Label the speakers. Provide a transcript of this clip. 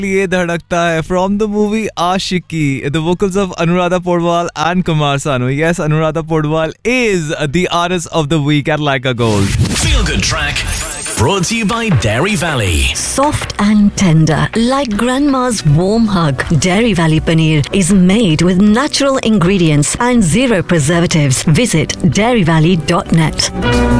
Speaker 1: ये धड़कता है from the movie Ashiki, the vocals of Anuradha Podwal and Kumar Sanu. Yes, Anuradha Podwal is the artist of the week at Leica Gold.
Speaker 2: Feel Good Track, brought to you by Dairy Valley.
Speaker 3: Soft and tender, like grandma's warm hug. Dairy Valley Paneer is made with natural ingredients and zero preservatives. Visit dairyvalley.net.